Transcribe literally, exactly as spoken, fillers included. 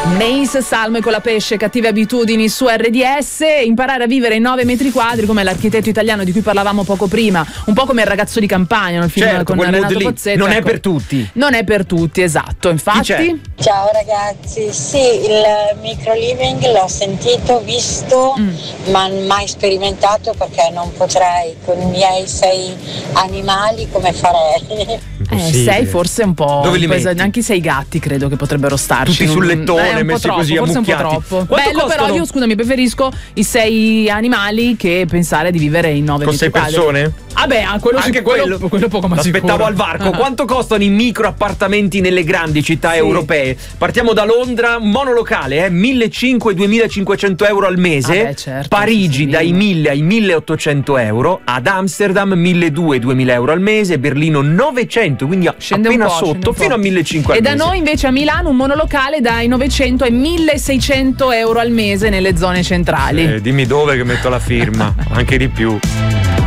Mace, Salmo e con la pesce, cattive abitudini su R D S, imparare a vivere in nove metri quadri come l'architetto italiano di cui parlavamo poco prima, un po' come Il ragazzo di campagna, il film certo, con Renato Pozzetto. Non ecco, è per tutti. Non è per tutti, esatto, infatti. Ciao ragazzi, sì, il micro living l'ho sentito, visto, mm. ma mai sperimentato perché non potrei con i miei sei animali, come farei? Eh, sei forse un po'. Dove li pesa- metti? Anche i sei gatti credo che potrebbero starci. Tutti sul Non- lettone, eh, un po' messi troppo, così forse un po' ammucchiati. troppo. Quanto Bello, costano? però io scusami, preferisco i sei animali che pensare di vivere in nove Con metri sei quadri. persone? Vabbè, ah, quello Anche sì, quello, quello. quello poco ma L'aspettavo sicuro. al varco. Ah. Quanto costano i micro appartamenti nelle grandi città Sì. europee? Partiamo da Londra, monolocale, eh, millecinquecento-duemilacinquecento euro al mese. Ah beh, certo, Parigi sì, sì, dai minimo. mille ai milleottocento euro. Ad Amsterdam milleduecento-duemila euro al mese. Berlino novecento, quindi Scende appena un po', scende sotto, un po'. fino a millecinquecento E al da mese. noi invece a Milano un monolocale dai novecento ai milleseicento euro al mese nelle zone centrali. Eh, dimmi dove che metto la firma, anche di più.